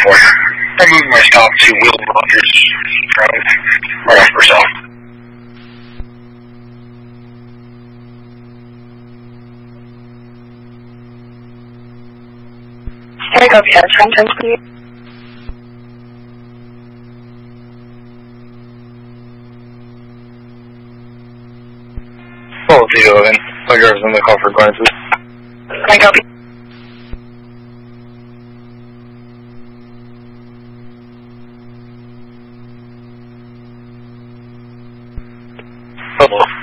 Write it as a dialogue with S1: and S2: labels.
S1: 4. I'm moving my stop to Will Rogers Drive, right off Purcell.
S2: I copy that. Time 10, please.
S3: Oh, Tito, then. My driver's on the call for glances.
S2: I copy.
S3: Hello.